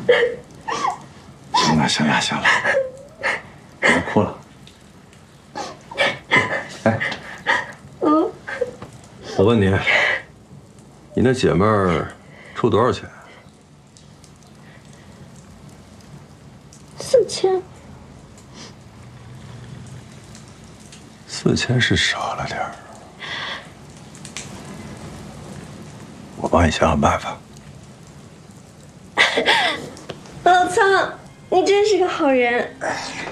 行了，行了，行了，别哭了。哎，我问你，你那姐妹儿出多少钱 ？4000。 4000是少了点儿，我帮你想想办法。 老苍，你真是个好人。